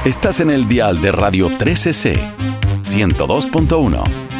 Estás en el dial de Radio 13C, 102.1.